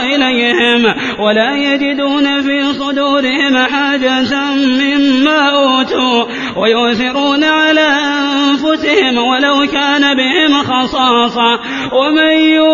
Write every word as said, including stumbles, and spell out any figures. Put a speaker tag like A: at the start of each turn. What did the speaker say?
A: إليهم ولا يجدون في صدورهم حاجة مما أوتوا ويؤثرون على أنفسهم ولو كان بهم خصاصة ومن